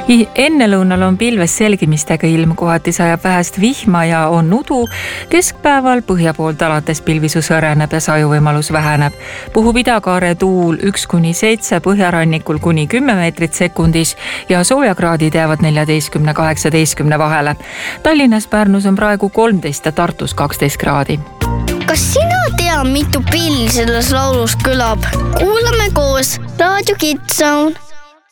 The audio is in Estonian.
Ennelõunal on pilves selgimistega ilm, kohati sajab vähest vihma ja on udu. Keskpäeval põhja poolt alates pilvisus õreneb ja sajuvõimalus väheneb. Puhub idakaare tuul 1–7, põhjarannikul kuni 10 meetrit sekundis ja soojakraadid jäävad 14–18 vahele. Tallinnas, Pärnus on praegu 13 ja Tartus 12 kraadi. Kas sina tea, mitu pill selles laulus kõlab? Kuulame koos Raadio Kids Zone.